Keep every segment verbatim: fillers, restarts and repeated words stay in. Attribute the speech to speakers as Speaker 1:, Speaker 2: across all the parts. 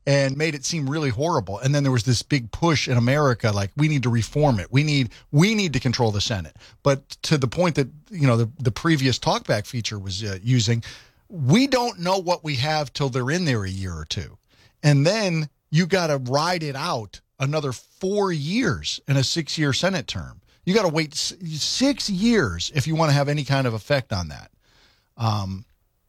Speaker 1: and made it seem really horrible. And then there was this big push in America, like, we need to reform it. We need we need to control the Senate. But to the point that, you know, the, the previous talkback feature was uh, using, we don't know what we have till they're in there a year or two. And then you got to ride it out another four years in a six-year Senate term. You got to wait six years if you want to have any kind of effect on that. Um,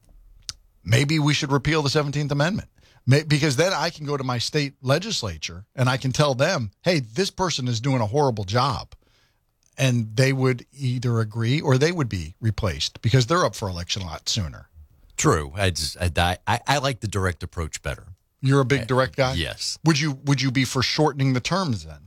Speaker 1: maybe we should repeal the seventeenth Amendment, because then I can go to my state legislature and I can tell them, hey, this person is doing a horrible job. And they would either agree or they would be replaced because they're up for election a lot sooner.
Speaker 2: True. I, just, I, I, I like the direct approach better.
Speaker 1: You're a big direct guy?
Speaker 2: Yes.
Speaker 1: Would you would you be for shortening the terms then?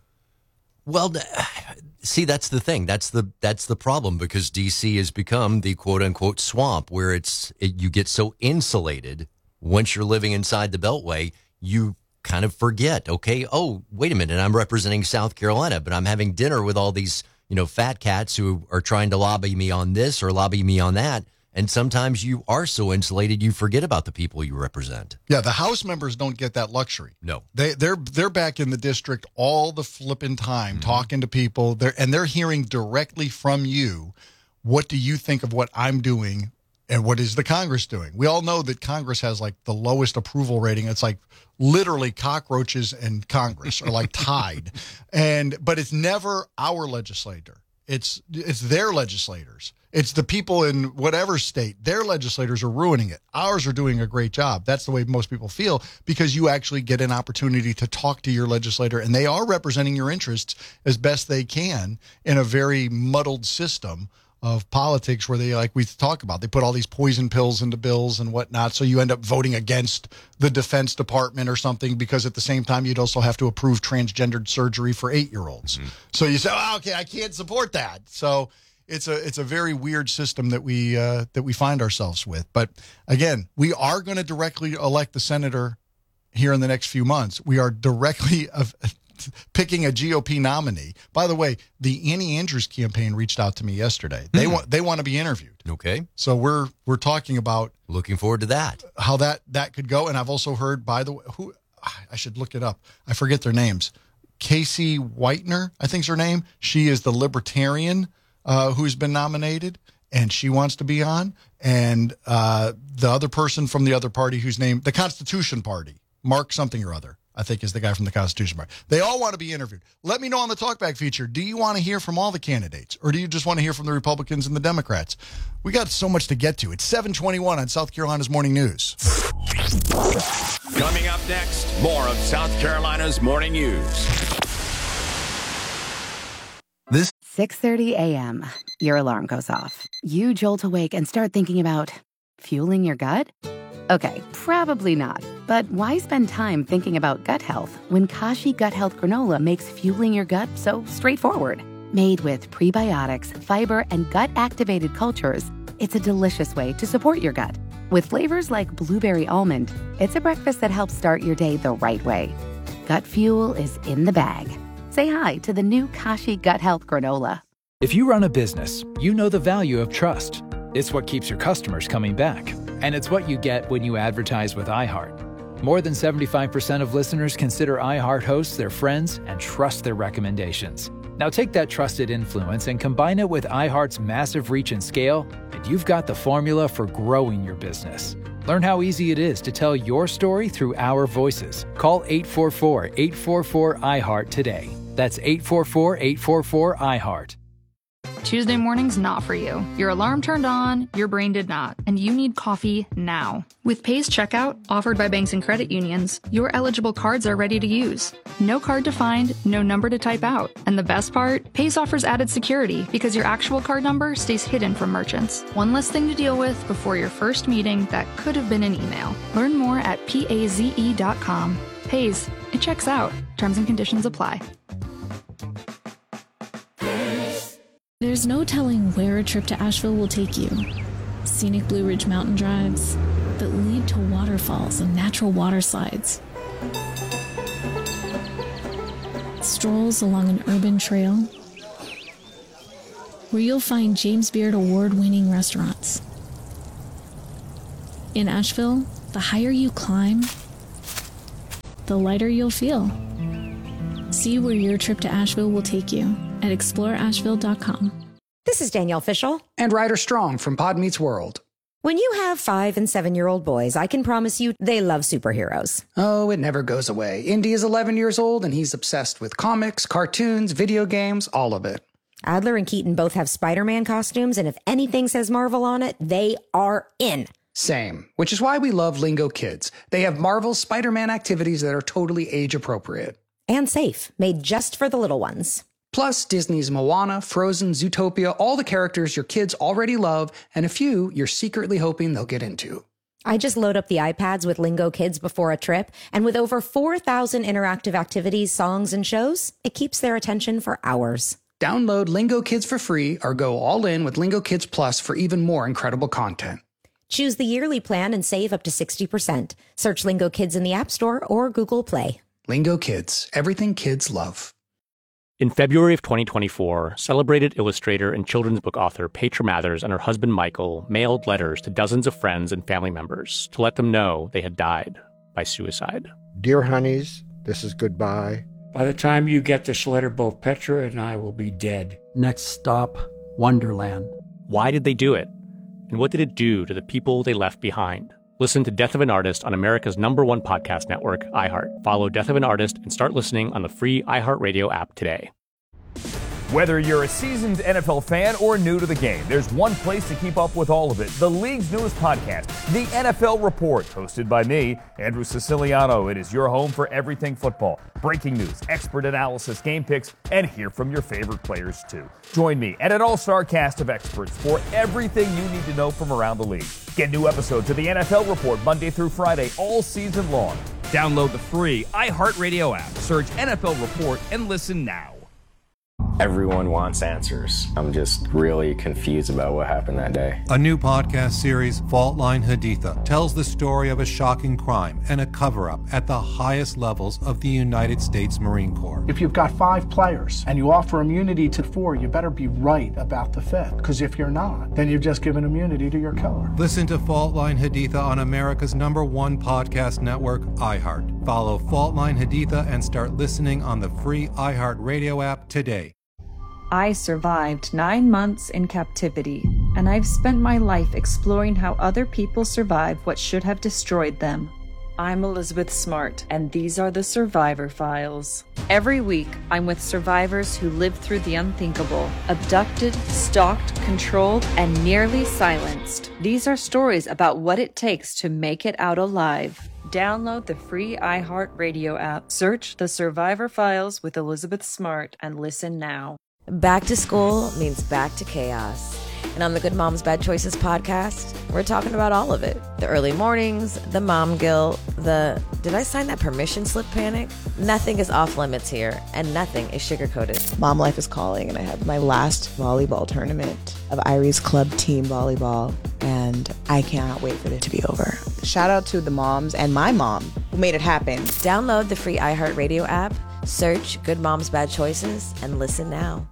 Speaker 2: Well, see, that's the thing. That's the that's the problem, because D C has become the quote unquote swamp where it's it, you get so insulated once you're living inside the Beltway, you kind of forget. Okay, oh, wait a minute, I'm representing South Carolina, but I'm having dinner with all these, you know, fat cats who are trying to lobby me on this or lobby me on that. And sometimes you are so insulated, you forget about the people you represent.
Speaker 1: Yeah, the House members don't get that luxury.
Speaker 2: No.
Speaker 1: They, they're they're back in the district all the flipping time, mm-hmm. talking to people, they're, and they're hearing directly from you, what do you think of what I'm doing and what is the Congress doing? We all know that Congress has like the lowest approval rating. It's like literally cockroaches and Congress are like tied. And but it's never our legislator. It's it's their legislators. It's the people in whatever state. Their legislators are ruining it. Ours are doing a great job. That's the way most people feel, because you actually get an opportunity to talk to your legislator, and they are representing your interests as best they can in a very muddled system of politics where they, like we talk about, they put all these poison pills into bills and whatnot, so you end up voting against the Defense Department or something, because at the same time you'd also have to approve transgendered surgery for eight-year-olds. Mm-hmm. So you say, oh, okay, I can't support that. So it's a it's a very weird system that we uh, that we find ourselves with. But again, we are going to directly elect the senator here in the next few months. We are directly of picking a G O P nominee. By the way, the Annie Andrews campaign reached out to me yesterday. They mm. want they want to be interviewed.
Speaker 2: Okay.
Speaker 1: So we're we're talking about
Speaker 2: looking forward to that.
Speaker 1: How that that could go. And I've also heard, by the way, who I should look it up. I forget their names. Casey Whitener, I think's her name. She is the libertarian uh, who's been nominated, and she wants to be on. And uh, the other person from the other party, whose name, the Constitution Party, Mark something or other, I think is the guy from the Constitution Party. They all want to be interviewed. Let me know on the Talkback feature. Do you want to hear from all the candidates, or do you just want to hear from the Republicans and the Democrats? We got so much to get to. It's seven twenty-one on South Carolina's Morning News.
Speaker 3: Coming up next, more of South Carolina's Morning News.
Speaker 4: This six thirty a.m. Your alarm goes off. You jolt awake and start thinking about fueling your gut? Okay, probably not. But why spend time thinking about gut health when Kashi Gut Health Granola makes fueling your gut so straightforward? Made with prebiotics, fiber, and gut-activated cultures, it's a delicious way to support your gut. With flavors like blueberry almond, it's a breakfast that helps start your day the right way. Gut fuel is in the bag. Say hi to the new Kashi Gut Health Granola.
Speaker 5: If you run a business, you know the value of trust. It's what keeps your customers coming back. And it's what you get when you advertise with iHeart. More than seventy-five percent of listeners consider iHeart hosts their friends and trust their recommendations. Now take that trusted influence and combine it with iHeart's massive reach and scale, and you've got the formula for growing your business. Learn how easy it is to tell your story through our voices. Call eight four four, eight four four, I heart today. That's eight four four, eight four four, I heart.
Speaker 6: Tuesday morning's not for you. Your alarm turned on, your brain did not, and you need coffee now. With Pay's Checkout, offered by banks and credit unions, your eligible cards are ready to use. No card to find, no number to type out. And the best part? Pay's offers added security because your actual card number stays hidden from merchants. One less thing to deal with before your first meeting that could have been an email. Learn more at paze dot com. Pay's, it checks out. Terms and conditions apply.
Speaker 7: There's no telling where a trip to Asheville will take you. Scenic Blue Ridge mountain drives that lead to waterfalls and natural water slides. Strolls along an urban trail where you'll find James Beard award-winning restaurants. In Asheville, the higher you climb, the lighter you'll feel. See where your trip to Asheville will take you at explore asheville dot com.
Speaker 8: This is Danielle Fishel.
Speaker 9: And Ryder Strong from Pod Meets World.
Speaker 8: When you have five and seven-year-old boys, I can promise you they love superheroes.
Speaker 9: Oh, it never goes away. Indy is eleven years old, and he's obsessed with comics, cartoons, video games, all of it.
Speaker 8: Adler and Keaton both have Spider-Man costumes, and if anything says Marvel on it, they are in.
Speaker 9: Same, which is why we love Lingo Kids. They have Marvel's Spider-Man activities that are totally age-appropriate.
Speaker 8: And safe, made just for the little ones.
Speaker 9: Plus, Disney's Moana, Frozen, Zootopia, all the characters your kids already love, and a few you're secretly hoping they'll get into.
Speaker 8: I just load up the iPads with Lingo Kids before a trip, and with over four thousand interactive activities, songs, and shows, it keeps their attention for hours.
Speaker 9: Download Lingo Kids for free or go all in with Lingo Kids Plus for even more incredible content.
Speaker 8: Choose the yearly plan and save up to sixty percent. Search Lingo Kids in the App Store or Google Play.
Speaker 9: Lingo Kids, everything kids love.
Speaker 10: In February of twenty twenty-four, celebrated illustrator and children's book author Petra Mathers and her husband Michael mailed letters to dozens of friends and family members to let them know they had died by suicide.
Speaker 11: Dear honeys, this is goodbye.
Speaker 12: By the time you get this letter, both Petra and I will be dead.
Speaker 13: Next stop, Wonderland.
Speaker 10: Why did they do it? And what did it do to the people they left behind? Listen to Death of an Artist on America's number one podcast network, iHeart. Follow Death of an Artist and start listening on the free iHeartRadio app today.
Speaker 3: Whether you're a seasoned N F L fan or new to the game, there's one place to keep up with all of it. The league's newest podcast, The N F L Report, hosted by me, Andrew Siciliano. It is your home for everything football. Breaking news, expert analysis, game picks, and hear from your favorite players, too. Join me and an all-star cast of experts for everything you need to know from around the league. Get new episodes of The N F L Report Monday through Friday all season long. Download the free iHeartRadio app, search N F L Report, and listen now.
Speaker 14: Everyone wants answers. I'm just really confused about what happened that day.
Speaker 15: A new podcast series, Fault Line Haditha, tells the story of a shocking crime and a cover-up at the highest levels of the United States Marine Corps.
Speaker 16: If you've got five players and you offer immunity to four, you better be right about the fifth. Because if you're not, then you've just given immunity to your killer.
Speaker 15: Listen to Fault Line Haditha on America's number one podcast network, iHeart. Follow Fault Line Haditha and start listening on the free iHeartRadio app today.
Speaker 17: I survived nine months in captivity, and I've spent my life exploring how other people survive what should have destroyed them. I'm Elizabeth Smart, and these are the Survivor Files. Every week, I'm with survivors who lived through the unthinkable, abducted, stalked, controlled, and nearly silenced. These are stories about what it takes to make it out alive. Download the free iHeartRadio app, search The Survivor Files with Elizabeth Smart, and listen now.
Speaker 18: Back to school means back to chaos. And on the Good Moms Bad Choices podcast, we're talking about all of it. The early mornings, the mom guilt, the did I sign that permission slip panic? Nothing is off limits here, and nothing is sugar-coated.
Speaker 19: Mom life is calling, and I have my last volleyball tournament of Irie's club team volleyball, and I cannot wait for it to be over. Shout out to the moms and my mom who made it happen.
Speaker 18: Download the free iHeartRadio app, search Good Moms Bad Choices, and listen now.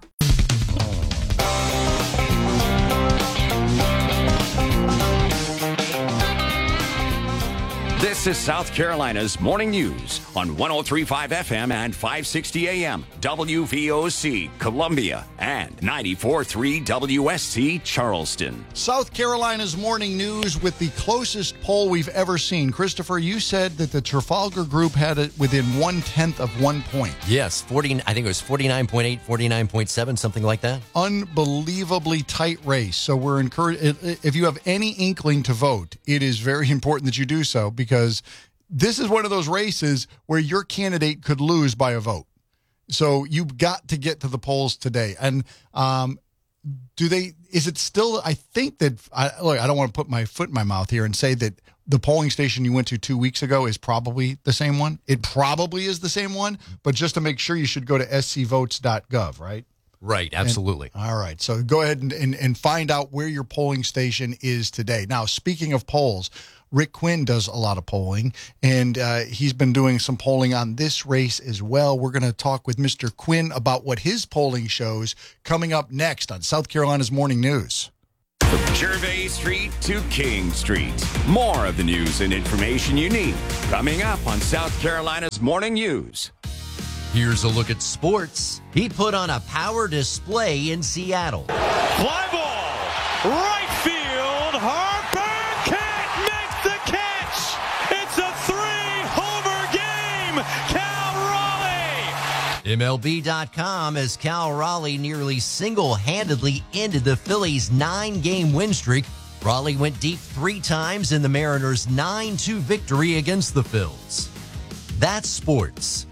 Speaker 3: This is South Carolina's Morning News on one oh three point five F M and five sixty A M, W V O C, Columbia, and ninety-four point three W S C, Charleston.
Speaker 1: South Carolina's Morning News with the closest poll we've ever seen. Christopher, you said that the Trafalgar Group had it within one-tenth of one point.
Speaker 2: Yes, forty. I think it was forty-nine point eight, forty-nine point seven, something like that.
Speaker 1: Unbelievably tight race. So we're encouraged. If you have any inkling to vote, it is very important that you do so, because this is one of those races where your candidate could lose by a vote. So you've got to get to the polls today. And um, do they, is it still, I think that, I, look, I don't want to put my foot in my mouth here and say that the polling station you went to two weeks ago is probably the same one. It probably is the same one, but just to make sure, you should go to s c votes dot gov, right?
Speaker 2: Right, absolutely.
Speaker 1: And, all right, so go ahead and, and, and find out where your polling station is today. Now, speaking of polls, Rick Quinn does a lot of polling, and uh, he's been doing some polling on this race as well. We're going to talk with Mister Quinn about what his polling shows coming up next on South Carolina's Morning News.
Speaker 20: From Gervais Street to King Street. More of the news and information you need coming up on South Carolina's Morning News.
Speaker 2: Here's a look at sports. He put on a power display in Seattle.
Speaker 21: Fly ball, right field, Harper can't make the catch. It's a three-homer game, Cal Raleigh.
Speaker 2: M L B dot com as Cal Raleigh nearly single-handedly ended the Phillies' nine-game win streak. Raleigh went deep three times in the Mariners' nine two victory against the Phils. That's sports.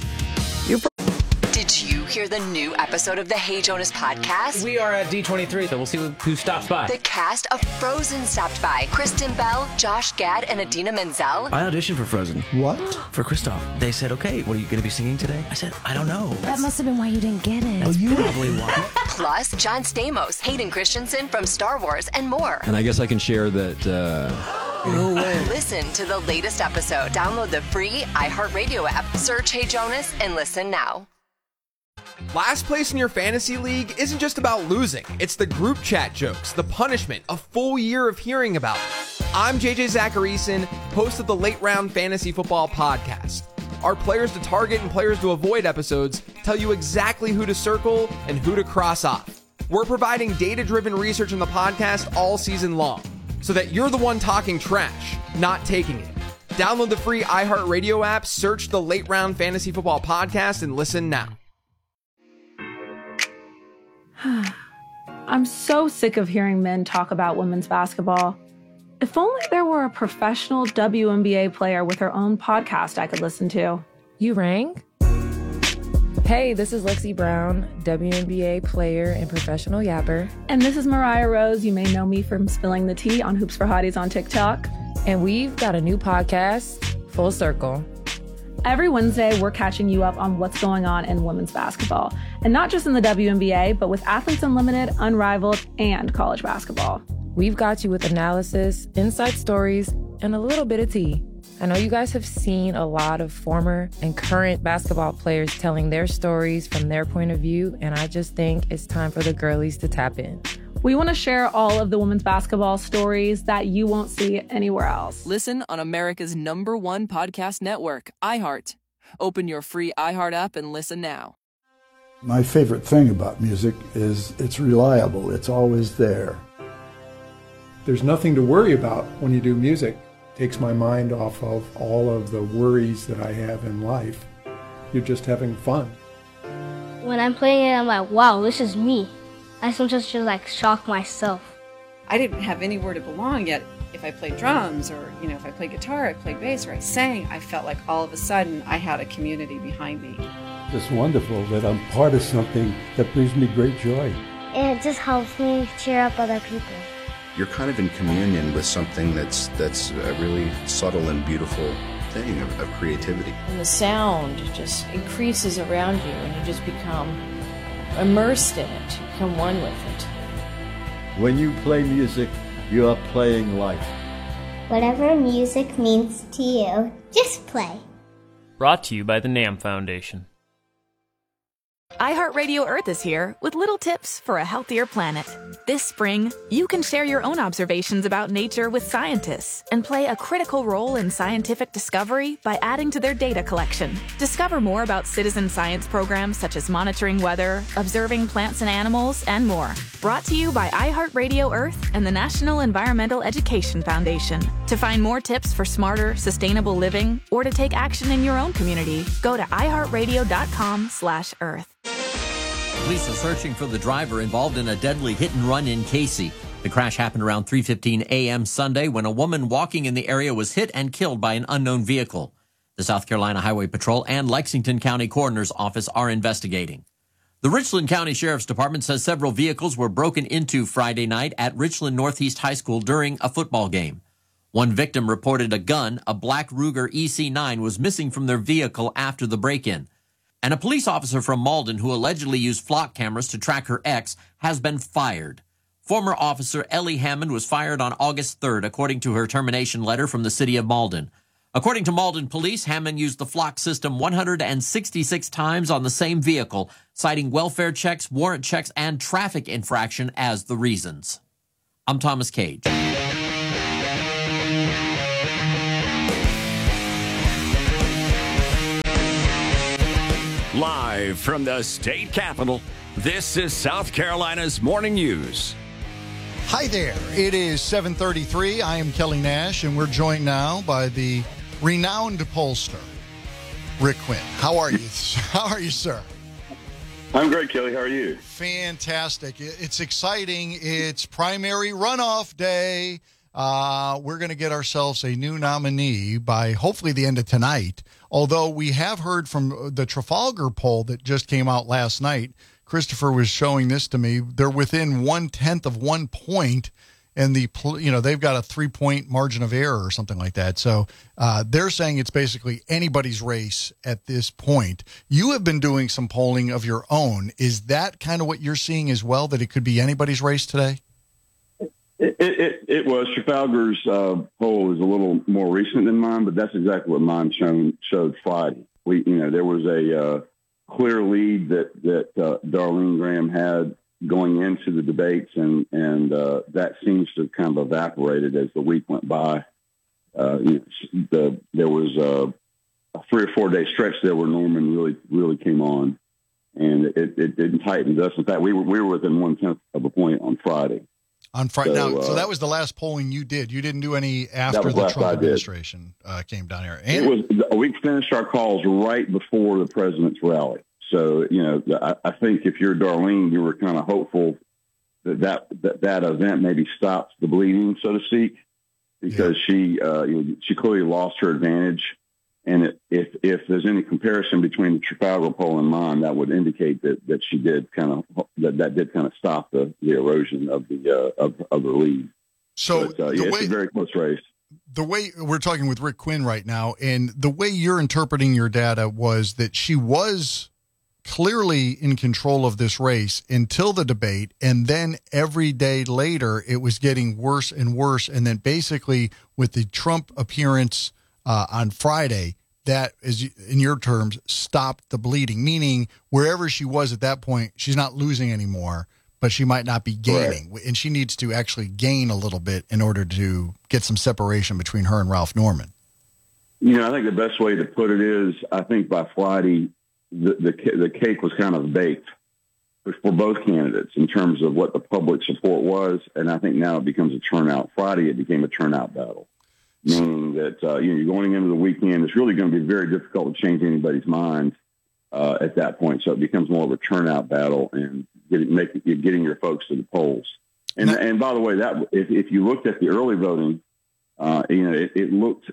Speaker 22: Did you hear the new episode of the Hey Jonas podcast?
Speaker 23: We are at D twenty-three, so we'll see who stops by.
Speaker 22: The cast of Frozen stopped by. Kristen Bell, Josh Gad, and Adina Menzel.
Speaker 24: I auditioned for Frozen.
Speaker 23: What?
Speaker 24: For Kristoff. They said, okay, what are you going to be singing today? I said, I don't know.
Speaker 7: That must have been why you didn't get it.
Speaker 24: That's
Speaker 23: you
Speaker 24: probably why.
Speaker 22: Plus, John Stamos, Hayden Christensen from Star Wars, and more.
Speaker 25: And I guess I can share that... Uh...
Speaker 23: No way.
Speaker 22: Listen to the latest episode. Download the free iHeartRadio app. Search Hey Jonas and listen now.
Speaker 26: Last place in your fantasy league isn't just about losing. It's the group chat jokes, the punishment, a full year of hearing about it. I'm J J Zacharyson, host of the Late Round Fantasy Football Podcast. Our players to target and players to avoid episodes tell you exactly who to circle and who to cross off. We're providing data-driven research in the podcast all season long, so that you're the one talking trash, not taking it. Download the free iHeartRadio app, search the Late Round Fantasy Football Podcast, and listen now.
Speaker 27: I'm so sick of hearing men talk about women's basketball. If only there were a professional W N B A player with her own podcast I could listen to.
Speaker 28: You rang? Hey, this is Lexi Brown, W N B A player and professional yapper.
Speaker 27: And this is Mariah Rose. You may know me from spilling the tea on Hoops for Hotties on TikTok.
Speaker 28: And we've got a new podcast, Full Circle.
Speaker 27: Every Wednesday, we're catching you up on what's going on in women's basketball. And not just in the W N B A, but with Athletes Unlimited, Unrivaled, and college basketball.
Speaker 28: We've got you with analysis, inside stories, and a little bit of tea. I know you guys have seen a lot of former and current basketball players telling their stories from their point of view, and I just think it's time for the girlies to tap in.
Speaker 27: We want to share all of the women's basketball stories that you won't see anywhere else.
Speaker 29: Listen on America's number one podcast network, iHeart. Open your free iHeart app and listen now.
Speaker 30: My favorite thing about music is it's reliable. It's always there.
Speaker 31: There's nothing to worry about when you do music. It takes my mind off of all of the worries that I have in life. You're just having fun.
Speaker 32: When I'm playing it, I'm like, wow, this is me. I sometimes just like shock myself.
Speaker 33: I didn't have anywhere to belong yet. If I played drums or, you know, if I played guitar, I played bass, or I sang, I felt like all of a sudden I had a community behind me.
Speaker 30: It's wonderful that I'm part of something that brings me great joy.
Speaker 32: And it just helps me cheer up other people.
Speaker 34: You're kind of in communion with something that's that's a really subtle and beautiful thing of, of creativity.
Speaker 35: And the sound just increases around you and you just become immersed in it, you become one with it.
Speaker 36: When you play music, you are playing life.
Speaker 32: Whatever music means to you, just play.
Speaker 10: Brought to you by the NAMM Foundation.
Speaker 37: iHeartRadio Earth is here with little tips for a healthier planet. This spring, you can share your own observations about nature with scientists and play a critical role in scientific discovery by adding to their data collection. Discover more about citizen science programs such as monitoring weather, observing plants and animals, and more. Brought to you by iHeartRadio Earth and the National Environmental Education Foundation. To find more tips for smarter, sustainable living or to take action in your own community, go to iHeartRadio.com slash Earth.
Speaker 2: Police are searching for the driver involved in a deadly hit and run in Casey. The crash happened around three fifteen a.m. Sunday when a woman walking in the area was hit and killed by an unknown vehicle. The South Carolina Highway Patrol and Lexington County Coroner's Office are investigating. The Richland County Sheriff's Department says several vehicles were broken into Friday night at Richland Northeast High School during a football game. One victim reported a gun, a black Ruger E C nine, was missing from their vehicle after the break-in. And a police officer from Malden who allegedly used flock cameras to track her ex has been fired. Former officer Ellie Hammond was fired on August third, according to her termination letter from the city of Malden. According to Malden police, Hammond used the flock system one hundred sixty-six times on the same vehicle, citing welfare checks, warrant checks, and traffic infraction as the reasons.
Speaker 1: I'm Thomas Cage.
Speaker 3: Live from the state capitol, this is South Carolina's Morning News.
Speaker 4: Hi there. It is seven thirty-three. I am Kelly Nash, and we're joined now by the renowned pollster, Rick Quinn. How are you? How are you, sir?
Speaker 5: I'm great, Kelly. How are you?
Speaker 4: Fantastic. It's exciting. It's primary runoff day. Uh, we're going to get ourselves a new nominee by hopefully the end of tonight. Although we have heard from the Trafalgar poll that just came out last night. Christopher was showing this to me. They're within one tenth of one point, and the you know they've got a three point margin of error or something like that. So uh, they're saying it's basically anybody's race at this point. You have been doing some polling of your own. Is that kind of what you're seeing as well? That it could be anybody's race today?
Speaker 5: It, it, it was. Trafalgar's uh, poll is a little more recent than mine, but that's exactly what mine shown, showed Friday. We, you know, there was a uh, clear lead that that uh, Darlene Graham had going into the debates, and and uh, that seems to have kind of evaporated as the week went by. Uh, you know, the, there was a, a three or four day stretch there where Norman really really came on, and it, it didn't tighten us. In fact, we were we were within one tenth of a point on Friday.
Speaker 4: On Friday,
Speaker 5: so,
Speaker 4: now,
Speaker 5: uh,
Speaker 4: so that was the last polling you did. You didn't do any after the Trump administration uh, came down here. And
Speaker 5: it was we finished our calls right before the president's rally. So you know, I, I think if you're Darlene, you were kind of hopeful that that, that that event maybe stopped the bleeding, so to speak, because yeah. she uh, you know, she clearly lost her advantage. And it, if if there's any comparison between the Trafalgar poll and mine, that would indicate that, that she did kind of that, that did kind of stop the, the erosion of the uh, of of the lead.
Speaker 4: So
Speaker 5: but, uh, yeah, way, it's a very close race.
Speaker 4: The way we're talking with Rick Quinn right now, and the way you're interpreting your data was that she was clearly in control of this race until the debate, and then every day later it was getting worse and worse, and then basically with the Trump appearance Uh, on Friday, that is, in your terms, stopped the bleeding, meaning wherever she was at that point, she's not losing anymore, but she might not be gaining. Right. And she needs to actually gain a little bit in order to get some separation between her and Ralph Norman.
Speaker 5: You know, I think the best way to put it is, I think by Friday, the, the, the cake was kind of baked for both candidates in terms of what the public support was. And I think now it becomes a turnout. Friday, it became a turnout battle. Meaning that uh, you know, you're going into the weekend, it's really going to be very difficult to change anybody's mind uh, at that point. So it becomes more of a turnout battle and getting, making, getting your folks to the polls. And and by the way, that if, if you looked at the early voting, uh, you know, it, it looked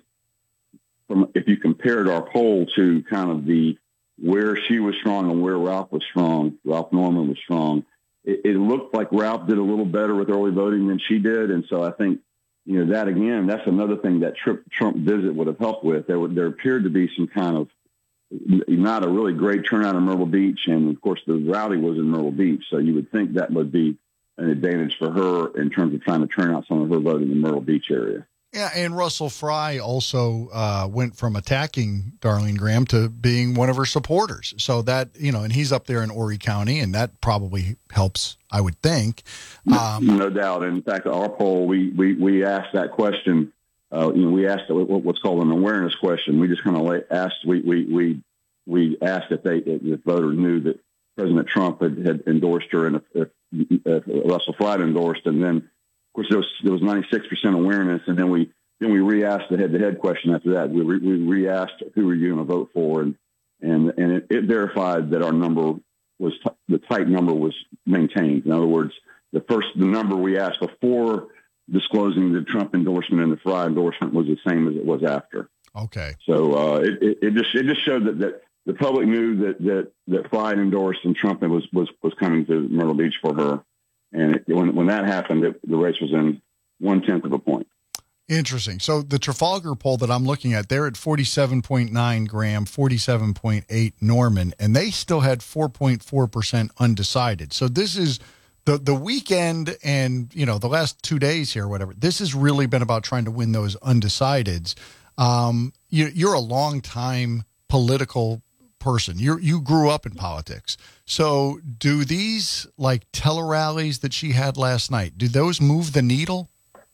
Speaker 5: from if you compared our poll to kind of the where she was strong and where Ralph was strong, Ralph Norman was strong. It, it looked like Ralph did a little better with early voting than she did, and so I think. You know, that again, that's another thing that Trump visit would have helped with. There would, there appeared to be some kind of not a really great turnout in Myrtle Beach. And of course, the rally was in Myrtle Beach. So you would think that would be an advantage for her in terms of trying to turn out some of her vote in the Myrtle Beach area.
Speaker 4: Yeah, and Russell Fry also uh, went from attacking Darlene Graham to being one of her supporters. So that, you know, and he's up there in Horry County, and that probably helps, I would think.
Speaker 5: Um, no doubt. In fact, our poll, we we, we asked that question. Uh, you know, we asked what's called an awareness question. We just kind of asked, we we we we asked if they if voters knew that President Trump had, had endorsed her, and if, if, if Russell Fry endorsed, and then. Of course, there was there was ninety-six percent awareness, and then we then we re-asked the head-to-head question after that. We re, we re-asked who were you going to vote for, and and and it, it verified that our number was t- the tight number was maintained. In other words, the first the number we asked before disclosing the Trump endorsement and the Fry endorsement was the same as it was after.
Speaker 4: Okay.
Speaker 5: So uh, it, it it just it just showed that, that the public knew that that that Fry endorsed and Trump was was was coming to Myrtle Beach for her. And it, when when that happened, it, the race was in one tenth of a point.
Speaker 4: Interesting. So the Trafalgar poll that I'm looking at, they're at forty-seven point nine Graham, forty-seven point eight Norman, and they still had four point four percent undecided. So this is the the weekend and, you know, the last two days here, whatever. This has really been about trying to win those undecideds. Um, you, you're a long time political person. You you grew up in politics. So do these like tele-rallies that she had last night, do those move the needle?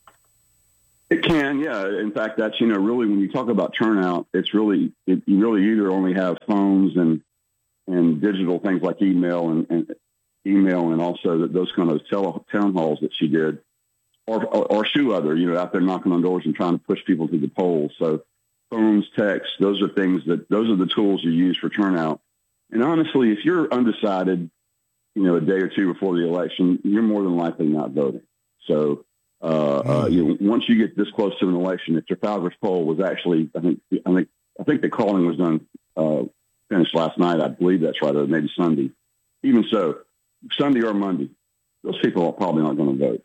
Speaker 5: It can, yeah. In fact, that's, you know, really when you talk about turnout, it's really, it, you really either only have phones and and digital things like email and, and email and also those kind of tele, town halls that she did, or, or, or shoe other, you know, out there knocking on doors and trying to push people to the polls. So phones, texts, those are things that, those are the tools you use for turnout. And honestly, if you're undecided, you know, a day or two before the election, you're more than likely not voting. So, Uh, uh, you know, once you get this close to an election, if Trafalgar's poll was actually, I think, I think, I think the calling was done, uh, finished last night. I believe that's right, or maybe Sunday. Even so, Sunday or Monday, those people are probably not going to vote.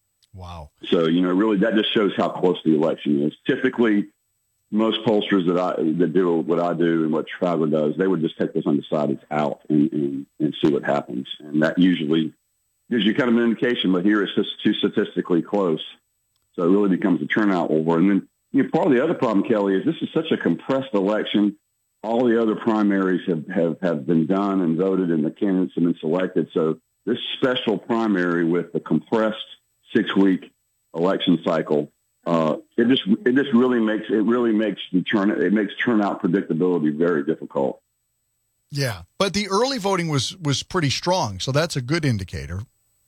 Speaker 4: Wow.
Speaker 5: So, you know, really, that just shows how close the election is. Typically, most pollsters that I that do what I do and what Trafalgar does, they would just take those undecideds out and, and, and see what happens, and that usually gives you kind of an indication, but here it's just too statistically close. So it really becomes a turnout war. And then, you know, part of the other problem, Kelly, is this is such a compressed election. All the other primaries have, have, have been done and voted, and the candidates have been selected. So this special primary with the compressed six-week election cycle, uh, it just it just really makes it really makes the turn it makes turnout predictability very difficult.
Speaker 4: Yeah, but the early voting was was pretty strong, so that's a good indicator.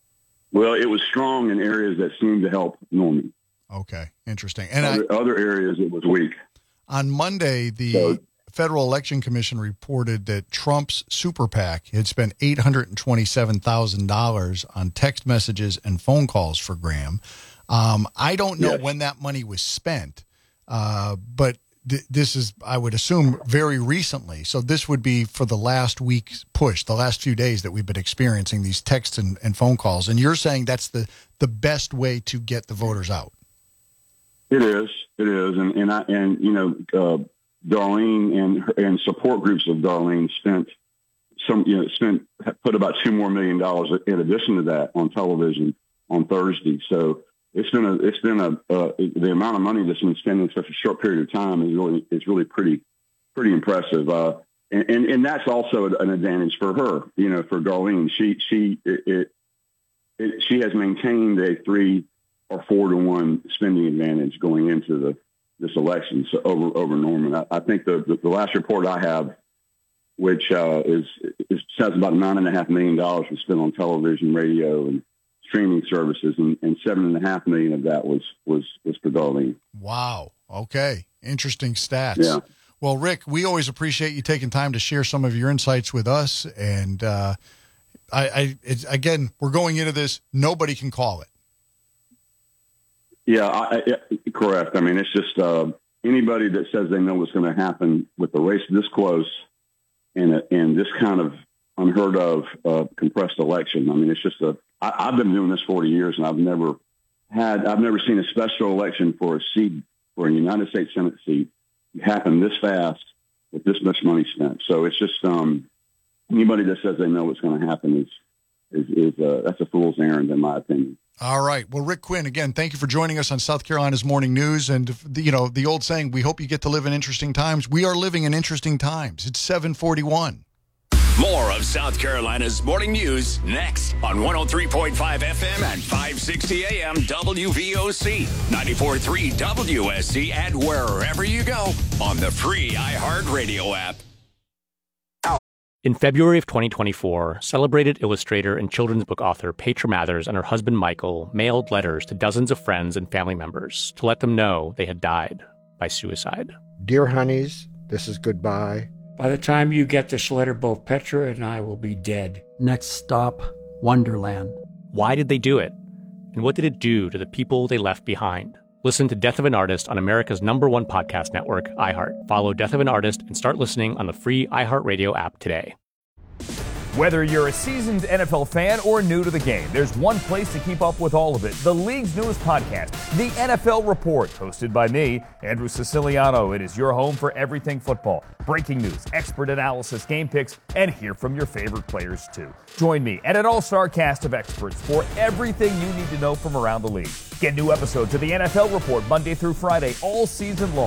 Speaker 5: Well, it was strong in areas that seemed to help Norman.
Speaker 4: Okay, interesting. And
Speaker 5: other,
Speaker 4: I,
Speaker 5: other areas, it was weak.
Speaker 4: On Monday, the so, Federal Election Commission reported that Trump's super PAC had spent eight hundred twenty-seven thousand dollars on text messages and phone calls for Graham. Um, I don't know yes. when that money was spent, uh, but th- this is, I would assume, very recently. So this would be for the last week's push, the last few days that we've been experiencing these texts and, and phone calls. And you're saying that's the, the best way to get the voters out.
Speaker 5: It is. It is. And, and, I, and you know, uh, Darlene and and support groups of Darlene spent some, you know, spent, put about two more million dollars in addition to that on television on Thursday. So it's been a, it's been a, uh, the amount of money that's been spent in such a short period of time is really, is really pretty, pretty impressive. Uh, and, and, and that's also an advantage for her, you know, for Darlene. She, she, it, it, it she has maintained a three or four to one spending advantage going into the, this election. So over, over Norman, I, I think the, the, the last report I have, which, uh, is, is says about nine and a half million dollars was spent on television, radio, and streaming services, and, and seven and a half million of that was was was for Darlene.
Speaker 4: Wow. Okay. Interesting stats.
Speaker 5: Yeah.
Speaker 4: Well, Rick, we always appreciate you taking time to share some of your insights with us. And uh, I, I it's, again, we're going into this. Nobody can call it.
Speaker 5: Yeah, I, I, correct. I mean, it's just uh, anybody that says they know what's going to happen with the race this close and and this kind of unheard of uh, compressed election. I mean, it's just a. I, I've been doing this forty years, and I've never had. I've never seen a special election for a seat for a United States Senate seat happen this fast with this much money spent. So it's just um, anybody that says they know what's going to happen is is, is uh, that's a fool's errand, in my opinion.
Speaker 4: All right. Well, Rick Quinn, again, thank you for joining us on South Carolina's Morning News. And, you know, the old saying, we hope you get to live in interesting times. We are living in interesting times. It's seven forty-one.
Speaker 3: More of South Carolina's Morning News next on one oh three point five F M and five sixty A M W V O C, ninety-four point three W S C, and wherever you go on the free iHeartRadio app.
Speaker 10: In February of twenty twenty-four, celebrated illustrator and children's book author Petra Mathers and her husband Michael mailed letters to dozens of friends and family members to let them know they had died by suicide.
Speaker 1: Dear honeys, this is goodbye.
Speaker 6: By the time you get this letter, both Petra and I will be dead.
Speaker 7: Next stop, Wonderland.
Speaker 10: Why did they do it? And what did it do to the people they left behind? Listen to Death of an Artist on America's number one podcast network, iHeart. Follow Death of an Artist and start listening on the free iHeartRadio app today.
Speaker 8: Whether you're a seasoned N F L fan or new to the game, there's one place to keep up with all of it. The league's newest podcast, The N F L Report, hosted by me, Andrew Siciliano. It is your home for everything football. Breaking news, expert analysis, game picks, and hear from your favorite players too. Join me and an all-star cast of experts for everything you need to know from around the league. Get new episodes of The N F L Report Monday through Friday all season long.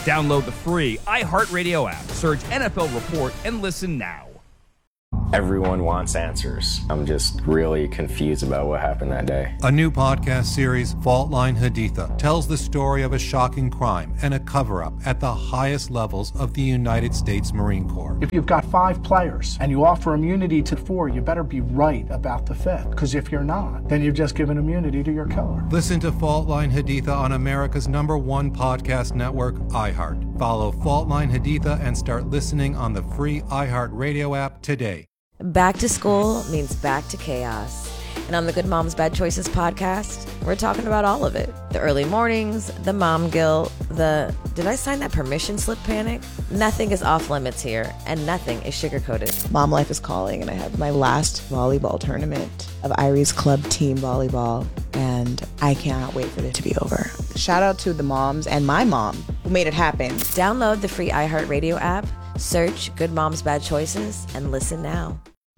Speaker 8: Download the free iHeartRadio app, search N F L Report, and listen now.
Speaker 9: Everyone wants answers. I'm just really confused about what happened that day.
Speaker 11: A new podcast series, Fault Line Haditha, tells the story of a shocking crime and a cover-up at the highest levels of the United States Marine Corps.
Speaker 12: If you've got five players and you offer immunity to four, you better be right about the fifth. Because if you're not, then you've just given immunity to your killer.
Speaker 11: Listen to Fault Line Haditha on America's number one podcast network, iHeart. Follow Fault Line Haditha and start listening on the free iHeartRadio app today.
Speaker 13: Back to school means back to chaos. And on the Good Moms Bad Choices podcast, we're talking about all of it. The early mornings, the mom guilt, the did I sign that permission slip panic? Nothing is off limits here, and nothing is sugar-coated.
Speaker 14: Mom life is calling, and I have my last volleyball tournament of Irie's Club Team Volleyball, and I cannot wait for it to be over. Shout out to the moms and my mom who made it happen.
Speaker 13: Download the free iHeartRadio app, search Good Moms Bad Choices, and listen now.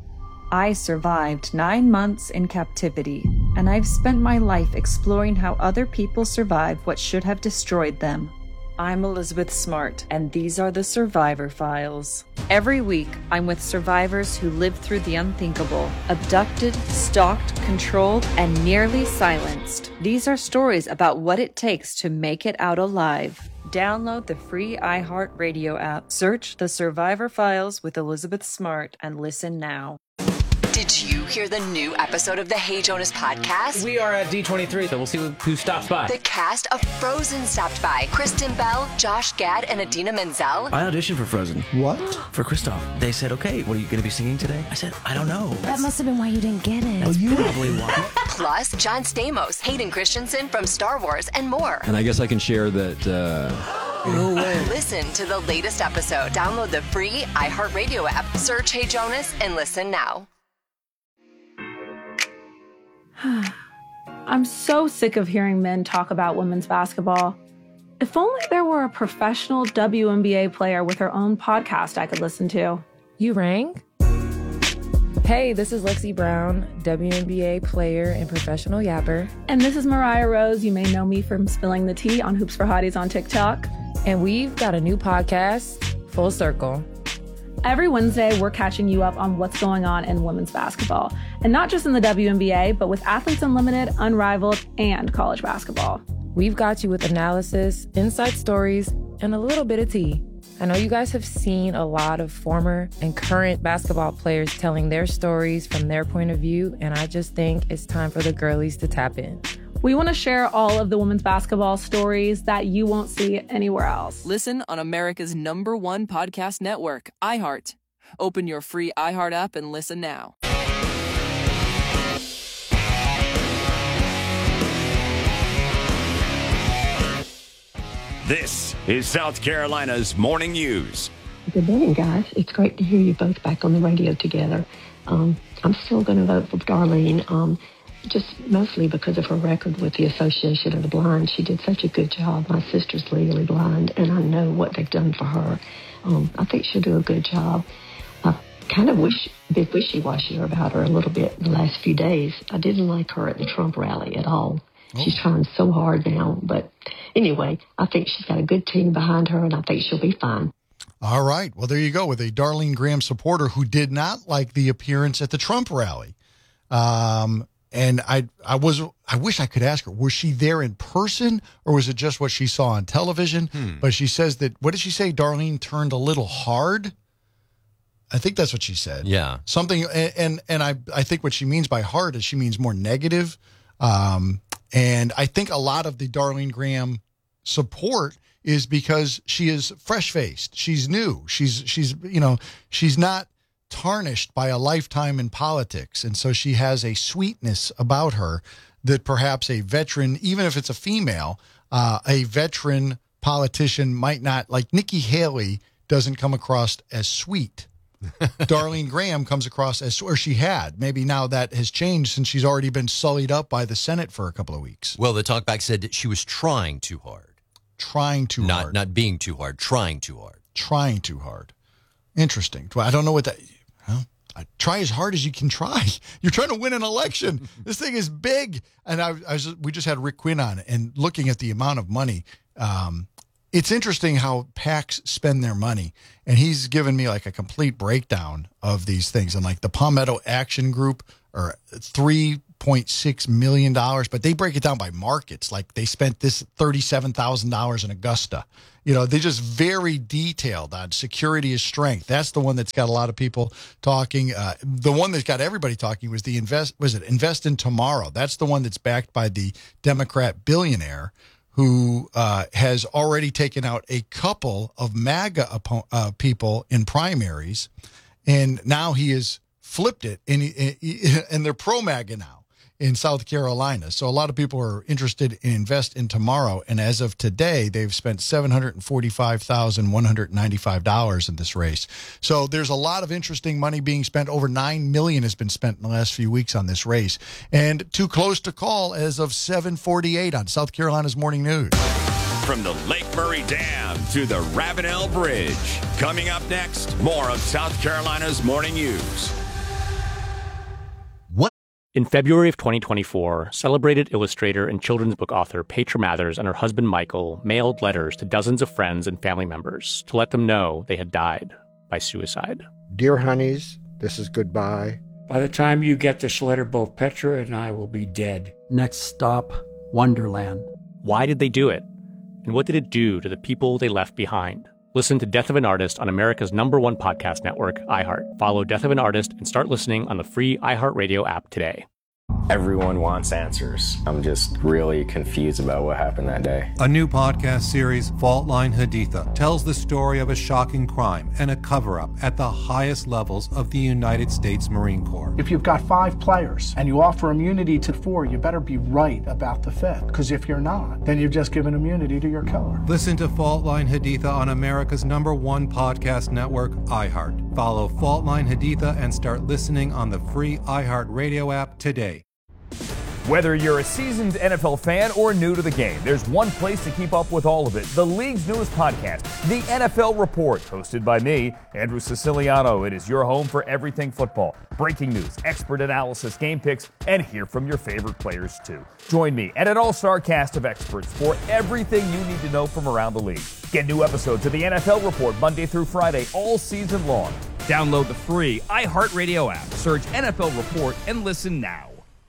Speaker 15: I survived nine months in captivity, and I've spent my life exploring how other people survive what should have destroyed them. I'm Elizabeth Smart, and these are the Survivor Files. Every week, I'm with survivors who lived through the unthinkable, abducted, stalked, controlled, and nearly silenced. These are stories about what it takes to make it out alive. Download the free iHeartRadio app, search The Survivor Files with Elizabeth Smart, and listen now.
Speaker 16: Did you hear the new episode of the Hey Jonas podcast?
Speaker 17: We are at D twenty-three, so we'll see who stops by.
Speaker 16: The cast of Frozen stopped by. Kristen Bell, Josh Gad, and Idina Menzel.
Speaker 18: I auditioned for Frozen.
Speaker 12: What?
Speaker 18: For Kristoff. They said, okay, what are you going to be singing today? I said, I don't know.
Speaker 14: That must have been why you didn't get it.
Speaker 18: That's you probably why.
Speaker 16: Plus, John Stamos, Hayden Christensen from Star Wars, and more.
Speaker 19: And I guess I can share that... Uh...
Speaker 16: No way. Listen to the latest episode. Download the free iHeartRadio app. Search Hey Jonas and listen now.
Speaker 27: I'm so sick of hearing men talk about women's basketball. If only there were a professional W N B A player with her own podcast I could listen to.
Speaker 28: You rang? Hey, this is Lexi Brown, W N B A player and professional yapper.
Speaker 27: And this is Mariah Rose. You may know me from spilling the tea on Hoops for Hotties on TikTok.
Speaker 28: And we've got a new podcast, Full Circle.
Speaker 27: Every Wednesday, we're catching you up on what's going on in women's basketball. And not just in the W N B A, but with Athletes Unlimited, Unrivaled, and college basketball.
Speaker 28: We've got you with analysis, inside stories, and a little bit of tea. I know you guys have seen a lot of former and current basketball players telling their stories from their point of view, and I just think it's time for the girlies to tap in.
Speaker 27: We want to share all of the women's basketball stories that you won't see anywhere else.
Speaker 29: Listen on America's number one podcast network, iHeart. Open your free iHeart app and listen now.
Speaker 3: This is South Carolina's Morning News.
Speaker 20: Good morning, guys. It's great to hear you both back on the radio together. Um, I'm still going to vote for Darlene. Um, Just mostly because of her record with the Association of the Blind. She did such a good job. My sister's legally blind, and I know what they've done for her. Um, I think she'll do a good job. I kind of wish, bit wishy-washy about her a little bit in the last few days. I didn't like her at the Trump rally at all. Oh. She's trying so hard now. But anyway, I think she's got a good team behind her, and I think she'll be fine.
Speaker 4: All right. Well, there you go with a Darlene Graham supporter who did not like the appearance at the Trump rally. Um... And I, I was, I wish I could ask her, was she there in person or was it just what she saw on television? Hmm. But she says that, what did she say? Darlene turned a little hard. I think that's what she said.
Speaker 2: Yeah.
Speaker 4: Something. And, and, and I, I think what she means by hard is she means more negative. Um, and I think a lot of the Darlene Graham support is because she is fresh faced. She's new. She's, she's, you know, she's not tarnished by a lifetime in politics. And so she has a sweetness about her that perhaps a veteran, even if it's a female, uh, a veteran politician might not, like Nikki Haley doesn't come across as sweet. Darlene Graham comes across as, or she had. Maybe now that has changed since she's already been sullied up by the Senate for a couple of weeks.
Speaker 2: Well, the talkback said that she was trying too hard.
Speaker 4: Trying too
Speaker 2: not,
Speaker 4: hard.
Speaker 2: Not being too hard, trying too hard.
Speaker 4: Trying too hard. Interesting. I don't know what that... Well, I try as hard as you can try. You're trying to win an election. This thing is big. And I, I was, we just had Rick Quinn on, and looking at the amount of money, um, it's interesting how PACs spend their money. And he's given me like a complete breakdown of these things. And like the Palmetto Action Group are three point six million dollars, but they break it down by markets. Like they spent this thirty-seven thousand dollars in Augusta. You know, they're just very detailed on security is strength. That's the one that's got a lot of people talking. Uh, the one that got everybody talking was the invest, was it Invest in Tomorrow? That's the one that's backed by the Democrat billionaire who uh, has already taken out a couple of MAGA oppo- uh, people in primaries. And now he has flipped it, and, he, and they're pro-MAGA now in South Carolina. So a lot of people are interested in Invest in Tomorrow. And as of today, they've spent seven hundred forty-five thousand one hundred ninety-five dollars in this race. So there's a lot of interesting money being spent. Over nine million dollars has been spent in the last few weeks on this race. And too close to call as of seven forty-eight on South Carolina's Morning News.
Speaker 3: From the Lake Murray Dam to the Ravenel Bridge. Coming up next, more of South Carolina's Morning News.
Speaker 10: In February of twenty twenty-four, celebrated illustrator and children's book author Petra Mathers and her husband Michael mailed letters to dozens of friends and family members to let them know they had died by suicide.
Speaker 1: Dear honeys, this is goodbye.
Speaker 5: By the time you get this letter, both Petra and I will be dead.
Speaker 7: Next stop, Wonderland.
Speaker 10: Why did they do it? And what did it do to the people they left behind? Listen to Death of an Artist on America's number one podcast network, iHeart. Follow Death of an Artist and start listening on the free iHeartRadio app today.
Speaker 9: Everyone wants answers. I'm just really confused about what happened that day.
Speaker 11: A new podcast series, Fault Line Haditha, tells the story of a shocking crime and a cover-up at the highest levels of the United States Marine Corps.
Speaker 12: If you've got five players and you offer immunity to four, you better be right about the fifth. Because if you're not, then you've just given immunity to your killer.
Speaker 11: Listen to Fault Line Haditha on America's number one podcast network, iHeart. Follow Fault Line Haditha and start listening on the free iHeart Radio app today.
Speaker 8: Whether you're a seasoned N F L fan or new to the game, there's one place to keep up with all of it. The league's newest podcast, The N F L Report, hosted by me, Andrew Siciliano. It is your home for everything football. Breaking news, expert analysis, game picks, and hear from your favorite players too. Join me and an all-star cast of experts for everything you need to know from around the league. Get new episodes of The N F L Report Monday through Friday all season long. Download the free iHeartRadio app, search N F L Report, and listen now.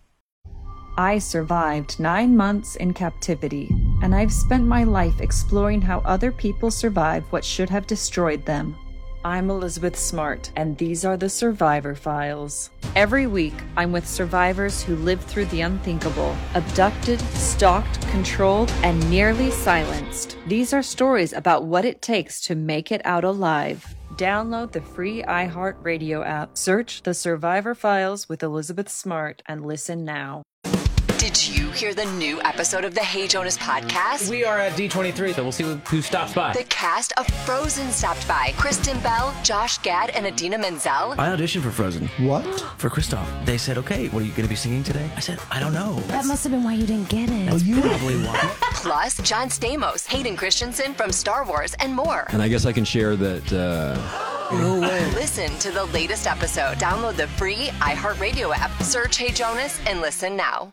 Speaker 15: I survived nine months in captivity, and I've spent my life exploring how other people survived what should have destroyed them. I'm Elizabeth Smart, and these are the Survivor Files. Every week, I'm with survivors who lived through the unthinkable, abducted, stalked, controlled, and nearly silenced. These are stories about what it takes to make it out alive. Download the free iHeartRadio app, search The Survivor Files with Elizabeth Smart, and listen now.
Speaker 16: Did you hear the new episode of the Hey Jonas podcast?
Speaker 17: We are at D twenty-three, so we'll see who stops by.
Speaker 16: The cast of Frozen stopped by. Kristen Bell, Josh Gad, and Adina Menzel.
Speaker 18: I auditioned for Frozen.
Speaker 1: What?
Speaker 18: For Kristoff. They said, okay, what are you going to be singing today? I said, I don't know.
Speaker 6: That must have been why you didn't get it.
Speaker 18: That's probably why.
Speaker 16: Plus, John Stamos, Hayden Christensen from Star Wars, and more.
Speaker 19: And I guess I can share that... Uh...
Speaker 16: No way. Listen to the latest episode. Download the free iHeartRadio app. Search Hey Jonas and listen now.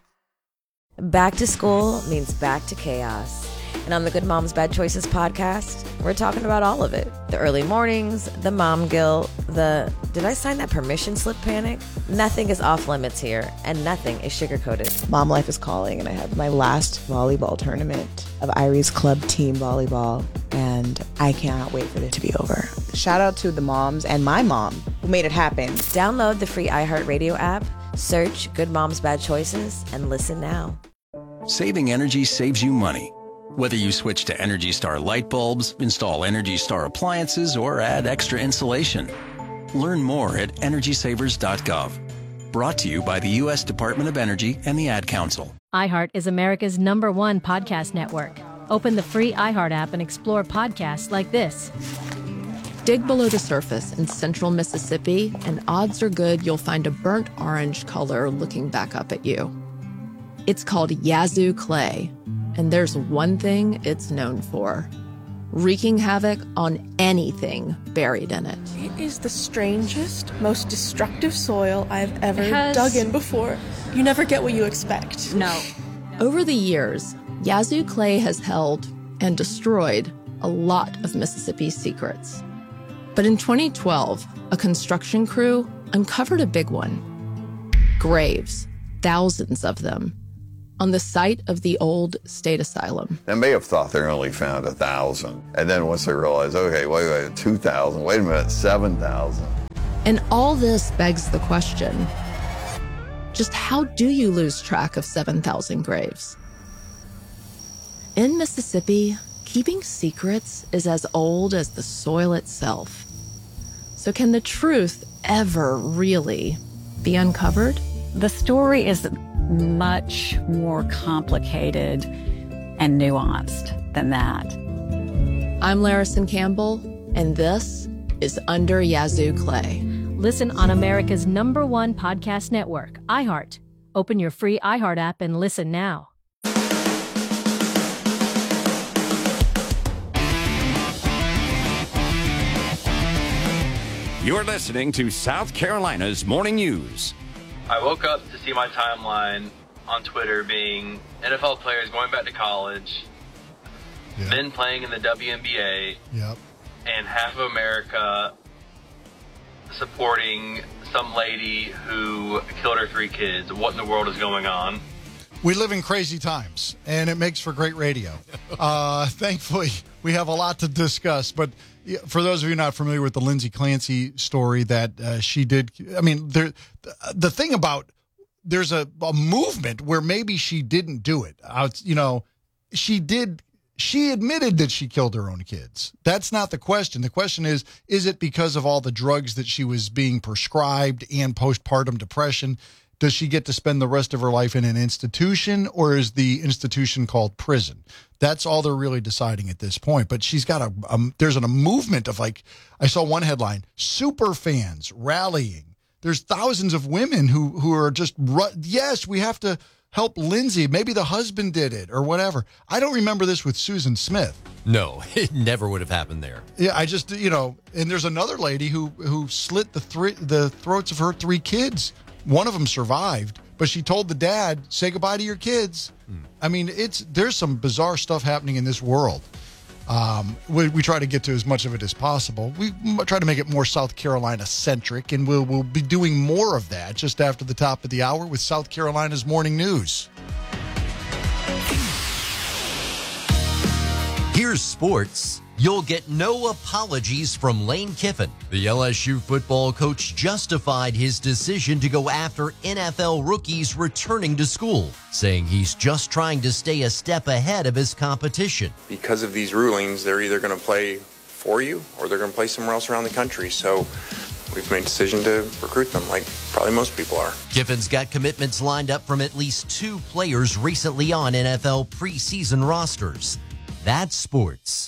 Speaker 13: Back to school means back to chaos. And on the Good Moms Bad Choices podcast, we're talking about all of it. The early mornings, the mom guilt, the did I sign that permission slip panic? Nothing is off limits here, and nothing is sugarcoated.
Speaker 14: Mom life is calling, and I have my last volleyball tournament of Iris Club Team Volleyball, and I cannot wait for it to be over. Shout out to the moms and my mom who made it happen.
Speaker 13: Download the free iHeartRadio app, search Good Moms Bad Choices, and listen now.
Speaker 21: Saving energy saves you money. Whether you switch to Energy Star light bulbs, install Energy Star appliances, or add extra insulation. Learn more at energy savers dot gov. Brought to you by the U S Department of Energy and the Ad Council.
Speaker 22: iHeart is America's number one podcast network. Open the free iHeart app and explore podcasts like this.
Speaker 23: Dig below the surface in central Mississippi, and odds are good you'll find a burnt orange color looking back up at you. It's called Yazoo clay, and there's one thing it's known for: wreaking havoc on anything buried in it.
Speaker 24: It is the strangest, most destructive soil I've ever
Speaker 23: has...
Speaker 24: dug in before. You never get what you expect.
Speaker 23: No. Over the years, Yazoo clay has held and destroyed a lot of Mississippi's secrets. But in twenty twelve, a construction crew uncovered a big one. Graves, thousands of them, on the site of the old state asylum.
Speaker 2: They may have thought they only found a thousand. And then once they realized, okay, wait, wait, two thousand, wait a minute, seven thousand.
Speaker 23: And all this begs the question, just how do you lose track of seven thousand graves? In Mississippi, keeping secrets is as old as the soil itself. So can the truth ever really be uncovered?
Speaker 3: The story is much more complicated and nuanced than that.
Speaker 23: I'm Larison Campbell, and this is Under Yazoo Clay.
Speaker 22: Listen on America's number one podcast network, iHeart. Open your free iHeart app and listen now.
Speaker 4: You're listening to South Carolina's Morning News.
Speaker 20: I woke up to see my timeline on Twitter being N F L players going back to college, yep. men playing in the W N B A,
Speaker 25: yep.
Speaker 20: and half of America supporting some lady who killed her three kids. What in the world is going on?
Speaker 25: We live in crazy times, and it makes for great radio. Uh, thankfully, we have a lot to discuss. But for those of you not familiar with the Lindsay Clancy story that uh, she did, I mean, there, the thing about there's a, a movement where maybe she didn't do it. Uh, you know, she did. She admitted that she killed her own kids. That's not the question. The question is, is it because of all the drugs that she was being prescribed and postpartum depression? Does she get to spend the rest of her life in an institution, or is the institution called prison? That's all they're really deciding at this point. But she's got a, um, there's an, a movement of, like, I saw one headline, super fans rallying. There's thousands of women who, who are just, yes, we have to help Lindsay. Maybe the husband did it or whatever. I don't remember this with Susan Smith.
Speaker 26: No, it never would have happened there.
Speaker 25: Yeah, I just, you know, and there's another lady who, who slit the three, the throats of her three kids. One of them survived, but she told the dad, say goodbye to your kids. Hmm. I mean, it's there's some bizarre stuff happening in this world. Um, we, we try to get to as much of it as possible. We try to make it more South Carolina-centric, and we'll, we'll be doing more of that just after the top of the hour with South Carolina's Morning News.
Speaker 26: Here's sports. You'll get no apologies from Lane Kiffin. The L S U football coach justified his decision to go after N F L rookies returning to school, saying he's just trying to stay a step ahead of his competition.
Speaker 27: Because of these rulings, they're either going to play for you or they're going to play somewhere else around the country. So we've made a decision to recruit them, like probably most people are.
Speaker 26: Kiffin's got commitments lined up from at least two players recently on N F L preseason rosters. That's sports.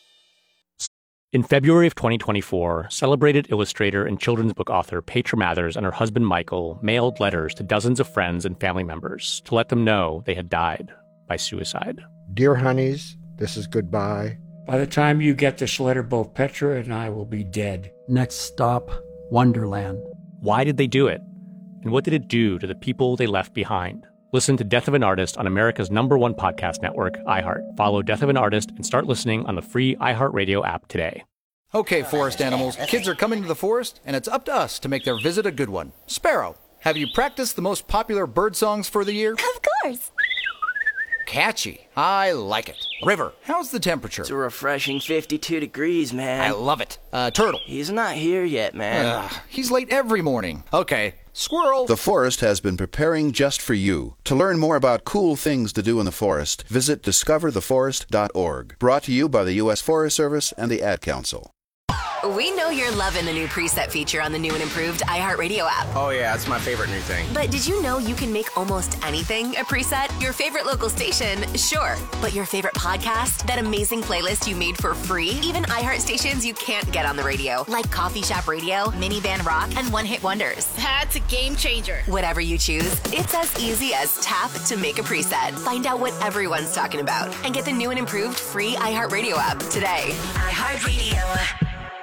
Speaker 10: In February of twenty twenty-four, celebrated illustrator and children's book author Petra Mathers and her husband Michael mailed letters to dozens of friends and family members to let them know they had died by suicide.
Speaker 1: Dear honeys, this is goodbye.
Speaker 5: By the time you get this letter, both Petra and I will be dead.
Speaker 7: Next stop, Wonderland.
Speaker 10: Why did they do it? And what did it do to the people they left behind? Listen to Death of an Artist on America's number one podcast network, iHeart. Follow Death of an Artist and start listening on the free iHeartRadio app today.
Speaker 28: Okay, forest animals, kids are coming to the forest, and it's up to us to make their visit a good one. Sparrow, have you practiced the most popular bird songs for the year?
Speaker 29: Of course.
Speaker 28: Catchy. I like it. River, how's the temperature?
Speaker 30: It's a refreshing fifty-two degrees, man.
Speaker 28: I love it. Uh, Turtle.
Speaker 30: He's not here yet, man.
Speaker 28: Uh, he's late every morning. Okay. Squirrel.
Speaker 31: The forest has been preparing just for you. To learn more about cool things to do in the forest, visit discover the forest dot org. Brought to you by the U S Forest Service and the Ad Council.
Speaker 16: We know you're loving the new preset feature on the new and improved iHeartRadio app.
Speaker 27: Oh, yeah, that's my favorite new thing.
Speaker 16: But did you know you can make almost anything a preset? Your favorite local station, sure. But your favorite podcast? That amazing playlist you made for free? Even iHeart stations you can't get on the radio, like Coffee Shop Radio, Minivan Rock, and One Hit Wonders.
Speaker 29: That's a game changer.
Speaker 16: Whatever you choose, it's as easy as tap to make a preset. Find out what everyone's talking about and get the new and improved free iHeartRadio app today. iHeartRadio.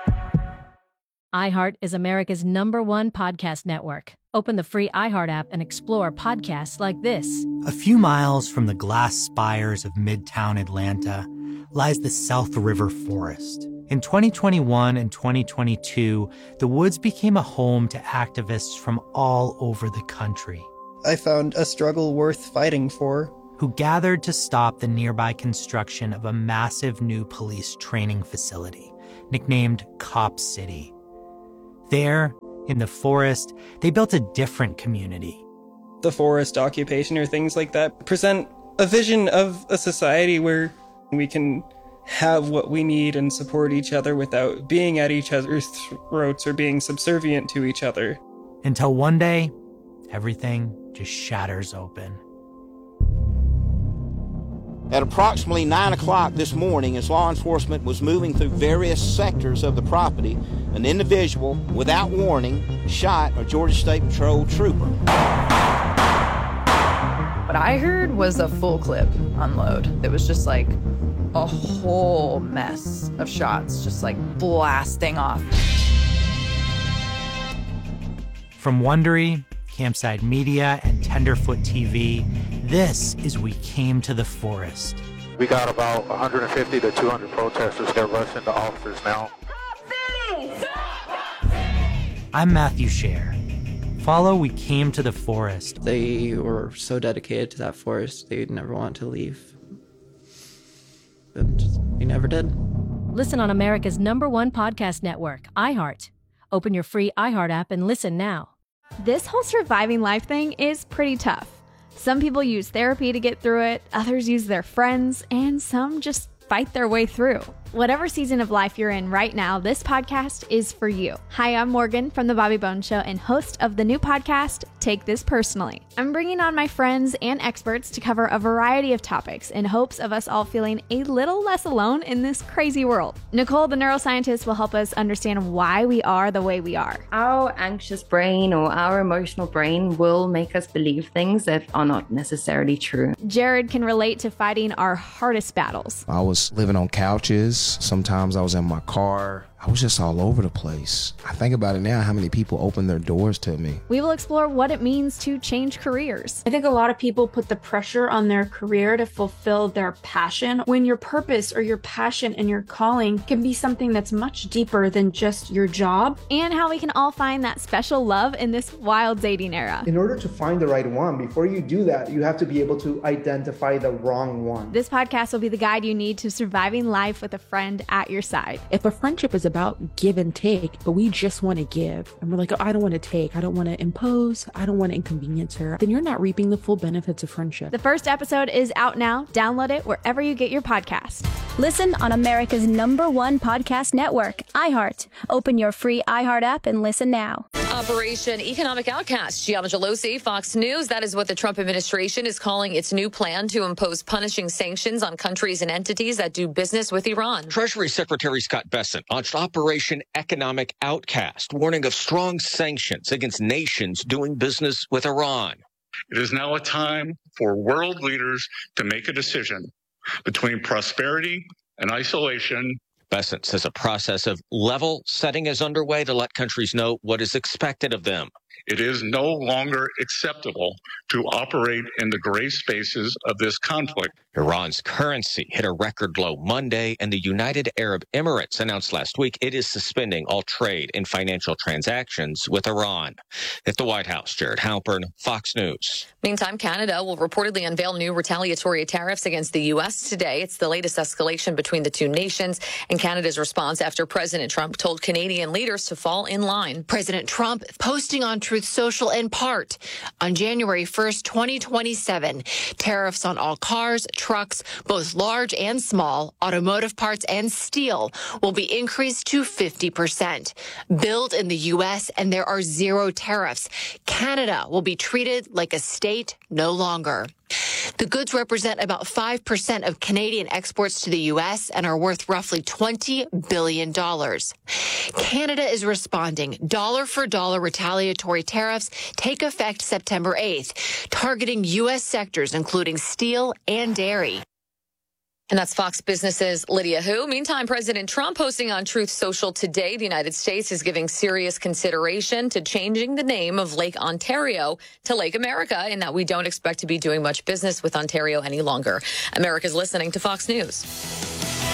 Speaker 22: iHeart is America's number one podcast network. Open the free iHeart app and explore podcasts like this.
Speaker 32: A few miles from the glass spires of Midtown Atlanta
Speaker 6: lies the South River Forest. In twenty twenty-one and twenty twenty-two, the woods became a home to activists from all over the country.
Speaker 8: I found a struggle worth fighting for.
Speaker 6: Who gathered to stop the nearby construction of a massive new police training facility, nicknamed Cop City. There, in the forest, they built a different community.
Speaker 8: The forest occupation or things like that present a vision of a society where we can have what we need and support each other without being at each other's throats or being subservient to each other.
Speaker 6: Until one day, everything just shatters open.
Speaker 9: At approximately nine o'clock this morning, as law enforcement was moving through various sectors of the property, an individual, without warning, shot a Georgia State Patrol trooper.
Speaker 11: What I heard was a full clip unload. It was just like a whole mess of shots, just like blasting off.
Speaker 6: From Wondery, Campside Media, and Tenderfoot T V, this is We Came to the Forest.
Speaker 12: We got about one hundred fifty to two hundred protesters. They're rushing the officers now.
Speaker 6: I'm Matthew Scher. Follow We Came to the Forest.
Speaker 8: They were so dedicated to that forest, they'd never want to leave. And they never did.
Speaker 22: Listen on America's number one podcast network, iHeart. Open your free iHeart app and listen now.
Speaker 14: This whole surviving life thing is pretty tough. Some people use therapy to get through it, others use their friends, and some just fight their way through. Whatever season of life you're in right now, this podcast is for you. Hi, I'm Morgan from The Bobby Bones Show and host of the new podcast, Take This Personally. I'm bringing on my friends and experts to cover a variety of topics in hopes of us all feeling a little less alone in this crazy world. Nicole, the neuroscientist, will help us understand why we are the way we are.
Speaker 15: Our anxious brain or our emotional brain will make us believe things that are not necessarily true.
Speaker 14: Jared can relate to fighting our hardest battles.
Speaker 17: I was living on couches. Sometimes I was in my car. I was just all over the place. I think about it now, how many people opened their doors to me.
Speaker 14: We will explore what it means to change careers.
Speaker 18: I think a lot of people put the pressure on their career to fulfill their passion, when your purpose or your passion and your calling can be something that's much deeper than just your job.
Speaker 14: And how we can all find that special love in this wild dating era.
Speaker 19: In order to find the right one, before you do that, you have to be able to identify the wrong one.
Speaker 14: This podcast will be the guide you need to surviving life with a friend at your side.
Speaker 29: If a friendship is about give and take, but we just want to give, and we're like, oh, I don't want to take, I don't want to impose, I don't want to inconvenience her, then you're not reaping the full benefits of friendship.
Speaker 14: The first episode is out now. Download it wherever you get your podcast.
Speaker 22: Listen on America's number one podcast network, iHeart. Open your free iHeart app and listen now.
Speaker 19: Operation Economic Outcast. Gianna Gelosi, Fox News. That is what the Trump administration is calling its new plan to impose punishing sanctions on countries and entities that do business with Iran.
Speaker 32: Treasury Secretary Scott Bessent launched Operation Economic Outcast, warning of strong sanctions against nations doing business with Iran.
Speaker 33: It is now a time for world leaders to make a decision between prosperity and isolation.
Speaker 32: Bessent says a process of level setting is underway to let countries know what is expected of them.
Speaker 33: It is no longer acceptable to operate in the gray spaces of this conflict.
Speaker 32: Iran's currency hit a record low Monday, and the United Arab Emirates announced last week it is suspending all trade and financial transactions with Iran. At the White House, Jared Halpern, Fox News.
Speaker 19: Meantime, Canada will reportedly unveil new retaliatory tariffs against the U S today. It's the latest escalation between the two nations and Canada's response after President Trump told Canadian leaders to fall in line.
Speaker 34: President Trump posting on Truth Social in part, on January first, twenty twenty-seven, tariffs on all cars, trucks, both large and small, automotive parts and steel will be increased to fifty percent. Build in the U S and there are zero tariffs. Canada will be treated like a state no longer. The goods represent about five percent of Canadian exports to the U S and are worth roughly twenty billion dollars. Canada is responding. Dollar-for-dollar retaliatory tariffs take effect September eighth, targeting U S sectors including steel and dairy.
Speaker 19: And that's Fox Business's Lydia Hu. Meantime, President Trump posting on Truth Social today, the United States is giving serious consideration to changing the name of Lake Ontario to Lake America, in that we don't expect to be doing much business with Ontario any longer. America's listening to Fox News.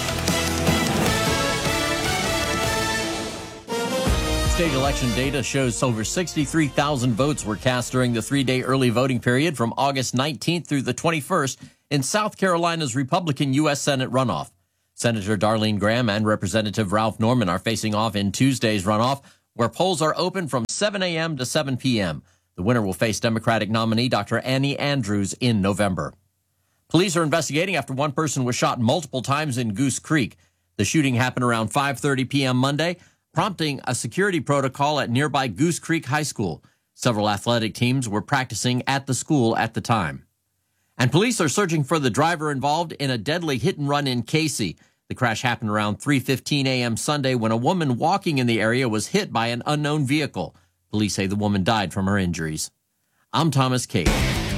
Speaker 1: state election data shows over sixty-three thousand votes were cast during the three-day early voting period from August nineteenth through the twenty-first in South Carolina's Republican U S Senate runoff. Senator Darlene Graham and Representative Ralph Norman are facing off in Tuesday's runoff, where polls are open from seven a.m. to seven p.m. The winner will face Democratic nominee Doctor Annie Andrews in November. Police are investigating after one person was shot multiple times in Goose Creek. The shooting happened around five thirty p.m. Monday, prompting a security protocol at nearby Goose Creek High School. Several athletic teams were practicing at the school at the time. And police are searching for the driver involved in a deadly hit and run in Casey. The crash happened around three fifteen a.m. Sunday when a woman walking in the area was hit by an unknown vehicle. Police say the woman died from her injuries. I'm Thomas Cade.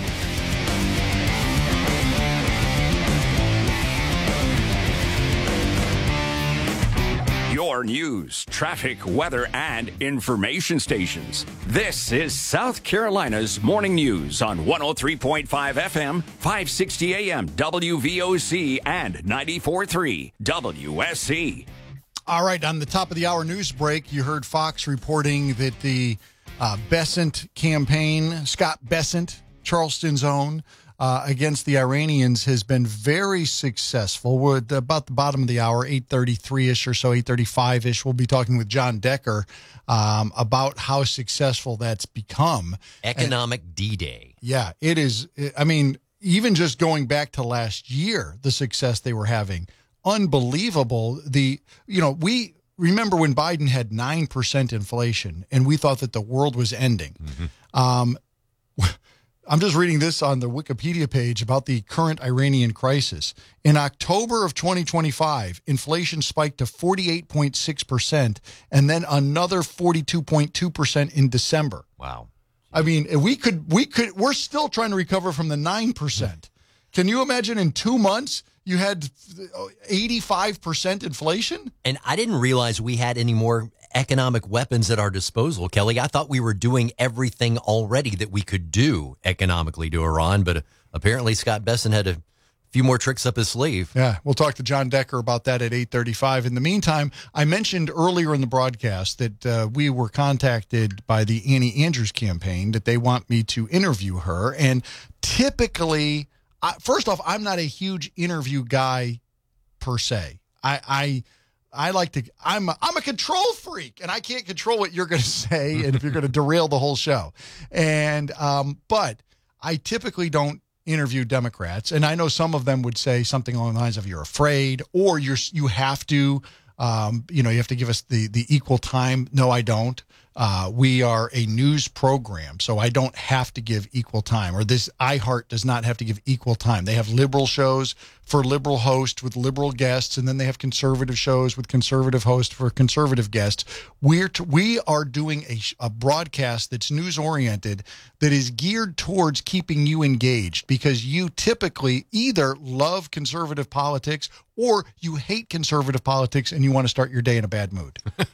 Speaker 2: Your news, traffic, weather, and information stations. This is South Carolina's Morning News on one oh three point five F M, five sixty A M, W V O C, and ninety-four point three W S C.
Speaker 3: All right, on the top of the hour news break, you heard Fox reporting that the uh, Bessent campaign, Scott Bessent, Charleston's own, Uh, against the Iranians has been very successful. We're at about the bottom of the hour, eight thirty-three-ish or so, eight thirty-five-ish. We'll be talking with John Decker um, about how successful that's become.
Speaker 4: Economic
Speaker 3: and,
Speaker 4: D-Day.
Speaker 3: Yeah, it is. I mean, even just going back to last year, the success they were having, unbelievable. The, you know, we remember when Biden had nine percent inflation and we thought that the world was ending. Mm-hmm. Um I'm just reading this on the Wikipedia page about the current Iranian crisis. In October of twenty twenty-five, inflation spiked to forty-eight point six percent and then another forty-two point two percent in December.
Speaker 4: Wow.
Speaker 3: I mean, we could, we could, we're still trying to recover from the nine percent. Can you imagine in two months you had eighty-five percent inflation?
Speaker 4: And I didn't realize we had any more economic weapons at our disposal, Kelly. I thought we were doing everything already that we could do economically to Iran, but apparently Scott Bessent had a few more tricks up his sleeve.
Speaker 3: Yeah, we'll talk to John Decker about that at eight thirty-five. In the meantime, I mentioned earlier in the broadcast that uh, we were contacted by the Annie Andrews campaign that they want me to interview her. And typically, I, first off, I'm not a huge interview guy per se. I, I I like to, I'm a, I'm a control freak, and I can't control what you're going to say and if you're going to derail the whole show. And, um, but I typically don't interview Democrats. And I know some of them would say something along the lines of you're afraid or you're, you have to, um, you know, you have to give us the, the equal time. No, I don't. Uh, we are a news program, so I don't have to give equal time, or this iHeart does not have to give equal time. They have liberal shows for liberal hosts with liberal guests, and then they have conservative shows with conservative hosts for conservative guests. We're t- we are doing a, a broadcast that's news-oriented that is geared towards keeping you engaged, because you typically either love conservative politics or you hate conservative politics and you want to start your day in a bad mood.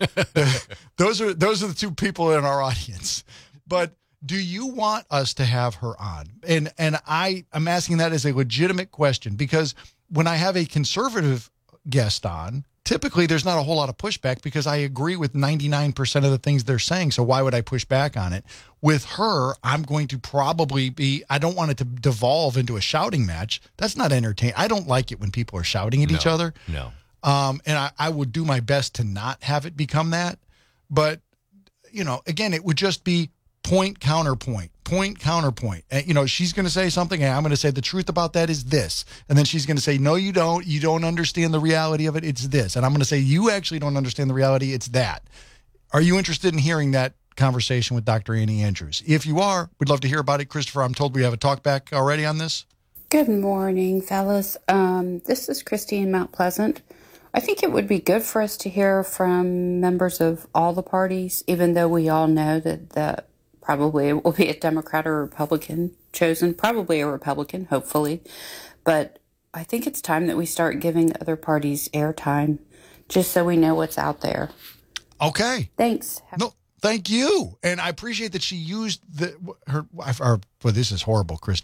Speaker 3: Those are those are the two people in our audience. But do you want us to have her on? And and I am asking that as a legitimate question, because when I have a conservative guest on, typically there's not a whole lot of pushback because I agree with ninety-nine percent of the things they're saying. So why would I push back on it? With her, I'm going to probably be, I don't want it to devolve into a shouting match. That's not entertaining. I don't like it when people are shouting at
Speaker 4: no,
Speaker 3: each other.
Speaker 4: No.
Speaker 3: Um, and I, I would do my best to not have it become that. But, you know, again, it would just be point, counterpoint, point, counterpoint. And, you know, she's going to say something, and I'm going to say the truth about that is this. And then she's going to say, no, you don't. You don't understand the reality of it. It's this. And I'm going to say, you actually don't understand the reality. It's that. Are you interested in hearing that conversation with Doctor Annie Andrews? If you are, we'd love to hear about it. Christopher, I'm told we have a talk back already on this.
Speaker 5: Good morning, fellas. Um, this is Christy in Mount Pleasant. I think it would be good for us to hear from members of all the parties, even though we all know that the probably it will be a Democrat or Republican chosen, probably a Republican, hopefully. But I think it's time that we start giving other parties airtime, just so we know what's out there.
Speaker 3: Okay.
Speaker 5: Thanks.
Speaker 3: No, thank you. And I appreciate that she used the her. Or, well, this is horrible, Christopher.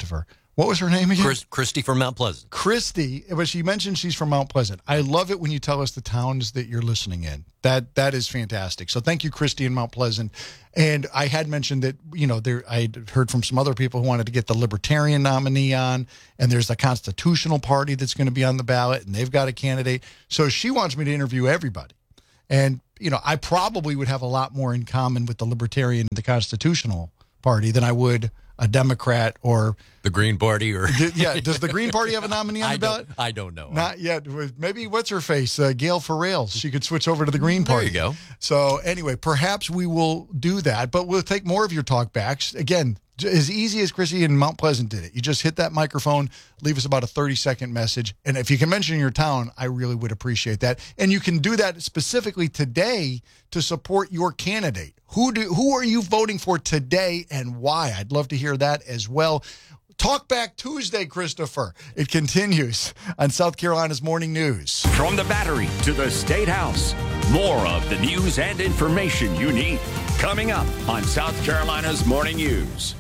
Speaker 3: What was her name again?
Speaker 4: Chris, Christy from Mount Pleasant.
Speaker 3: Christy, but she mentioned she's from Mount Pleasant. I love it when you tell us the towns that you're listening in. That that is fantastic. So thank you, Christy in Mount Pleasant. And I had mentioned that, you know, there I heard from some other people who wanted to get the Libertarian nominee on, and there's the Constitutional Party that's going to be on the ballot, and they've got a candidate. So she wants me to interview everybody. And, you know, I probably would have a lot more in common with the Libertarian and the Constitutional Party than I would a Democrat or
Speaker 4: the Green Party, or
Speaker 3: yeah. Does the Green Party have a nominee on the
Speaker 4: I
Speaker 3: ballot?
Speaker 4: Don't, I don't know.
Speaker 3: Not yet. Maybe what's her face, uh, Gail Farrell. She could switch over to the Green Party.
Speaker 4: There you go.
Speaker 3: So anyway, perhaps we will do that, but we'll take more of your talkbacks. Again, as easy as Chrissy in Mount Pleasant did it. You just hit that microphone, leave us about a thirty second message, and if you can mention your town, I really would appreciate that. And you can do that specifically today to support your candidate. Who do who are you voting for today and why? I'd love to hear that as well. Talkback Tuesday, Christopher. It continues on South Carolina's Morning News.
Speaker 2: From the Battery to the State House, more of the news and information you need coming up on South Carolina's Morning News.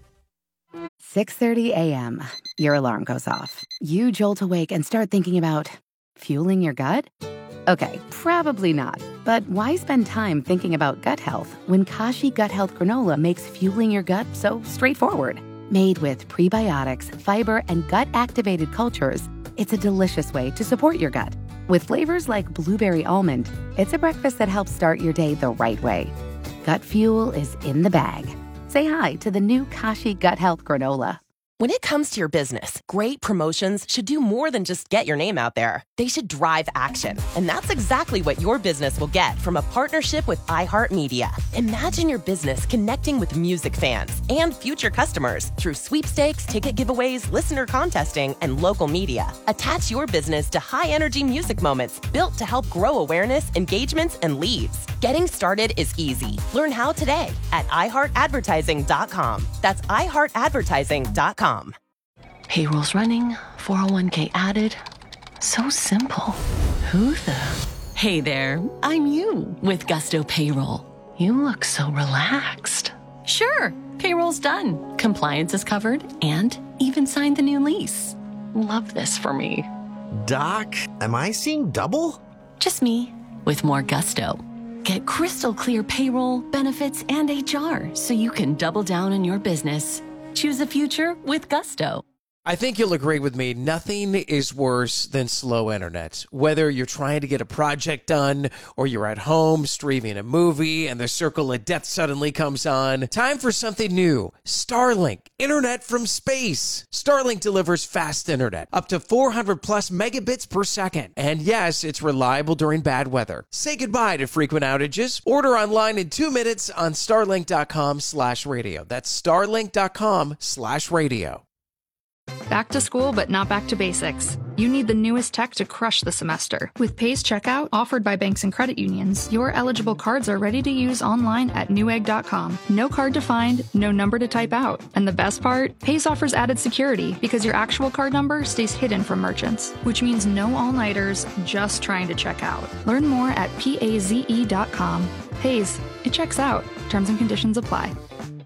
Speaker 7: six thirty a.m. Your alarm goes off. You jolt awake and start thinking about fueling your gut? Okay, probably not. But why spend time thinking about gut health when Kashi Gut Health Granola makes fueling your gut so straightforward? Made with prebiotics, fiber, and gut-activated cultures, it's a delicious way to support your gut. With flavors like blueberry almond, it's a breakfast that helps start your day the right way. Gut fuel is in the bag. Say hi to the new Kashi Gut Health Granola.
Speaker 10: When it comes to your business, great promotions should do more than just get your name out there. They should drive action. And that's exactly what your business will get from a partnership with iHeartMedia. Imagine your business connecting with music fans and future customers through sweepstakes, ticket giveaways, listener contesting, and local media. Attach your business to high-energy music moments built to help grow awareness, engagements, and leads. Getting started is easy. Learn how today at i heart advertising dot com. That's i heart advertising dot com.
Speaker 13: Payroll's running, four oh one k added. So simple. Who the? Hey there, I'm you with Gusto Payroll. You look so relaxed. Sure, payroll's done. Compliance is covered and even signed the new lease. Love this for me.
Speaker 16: Doc, am I seeing double?
Speaker 13: Just me with more gusto. Get crystal clear payroll, benefits, and H R so you can double down on your business. Choose a future with Gusto.
Speaker 20: I think you'll agree with me, nothing is worse than slow internet. Whether you're trying to get a project done or you're at home streaming a movie and the circle of death suddenly comes on, time for something new. Starlink, internet from space. Starlink delivers fast internet, up to four hundred plus megabits per second. And yes, it's reliable during bad weather. Say goodbye to frequent outages. Order online in two minutes on starlink.com slash radio. That's starlink.com slash radio.
Speaker 21: Back to school, but not back to basics. You need the newest tech to crush the semester. With Pays Checkout, offered by banks and credit unions, your eligible cards are ready to use online at newegg dot com. No card to find, no number to type out. And the best part? Pays offers added security because your actual card number stays hidden from merchants, which means no all-nighters just trying to check out. Learn more at paze dot com. Pays, it checks out. Terms and conditions apply.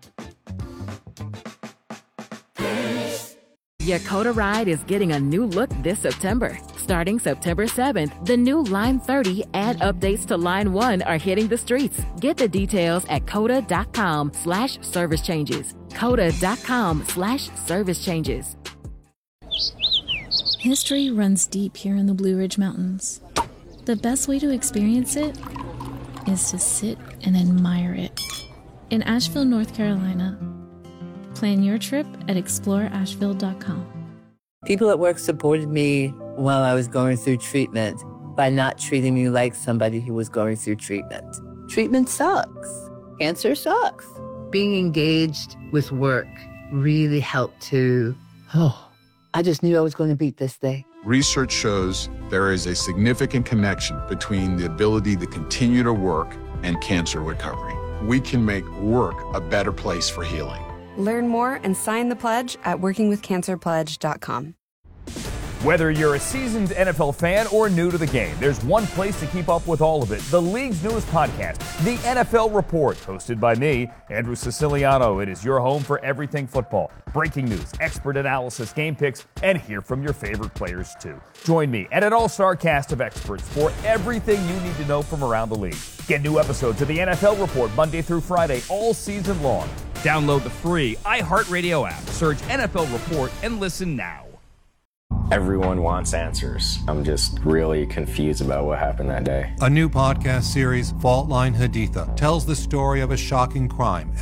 Speaker 23: Yakota Ride is getting a new look this September. Starting September seventh, the new Line thirty and updates to Line one are hitting the streets. Get the details at coda.com slash service changes. coda.com slash service changes.
Speaker 24: History runs deep here in the Blue Ridge Mountains. The best way to experience it is to sit and admire it. In Asheville, North Carolina, plan your trip at explore asheville dot com.
Speaker 25: People at work supported me while I was going through treatment by not treating me like somebody who was going through treatment. Treatment sucks. Cancer sucks. Being engaged with work really helped to, oh, I just knew I was going to beat this thing.
Speaker 26: Research shows there is a significant connection between the ability to continue to work and cancer recovery. We can make work a better place for healing. Learn more and sign the pledge at working with cancer pledge dot com.
Speaker 6: Whether you're a seasoned N F L fan or new to the game, there's one place to keep up with all of it. The league's newest podcast, The N F L Report, hosted by me, Andrew Siciliano. It is your home for everything football. Breaking news, expert analysis, game picks, and hear from your favorite players too. Join me and an all-star cast of experts for everything you need to know from around the league. Get new episodes of The N F L Report Monday through Friday all season long.
Speaker 8: Download the free iHeartRadio app, search N F L Report, and listen now.
Speaker 9: Everyone wants answers. I'm just really confused about what happened that day.
Speaker 11: A new podcast series, Fault Line Haditha, tells the story of a shocking crime